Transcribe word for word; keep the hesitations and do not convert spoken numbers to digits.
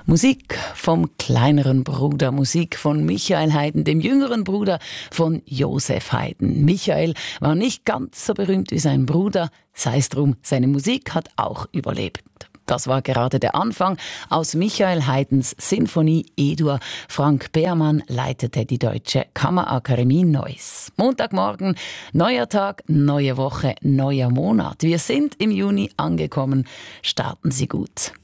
Musik vom kleineren Bruder, Musik von Michael Haydn, dem jüngeren Bruder von Joseph Haydn. Michael war nicht ganz so berühmt wie sein Bruder, sei es drum, seine Musik hat auch überlebt. Das war gerade der Anfang aus Michael Haydns Sinfonie E-Dur. Frank Beermann leitete die Deutsche Kammerakademie Neuss. Montagmorgen, neuer Tag, neue Woche, neuer Monat. Wir sind im Juni angekommen. Starten Sie gut.